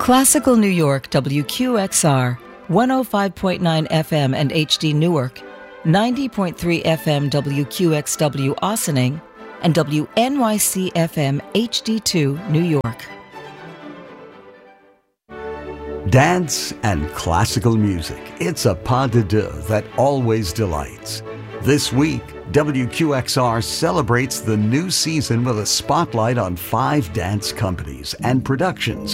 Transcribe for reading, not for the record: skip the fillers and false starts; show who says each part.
Speaker 1: Classical New York WQXR, 105.9 FM and HD Newark, 90.3 FM WQXW Ossining, and WNYC FM HD2 New York.
Speaker 2: Dance and classical music. It's a pas de deux that always delights. This week, WQXR celebrates the new season with a spotlight on 5 dance companies and productions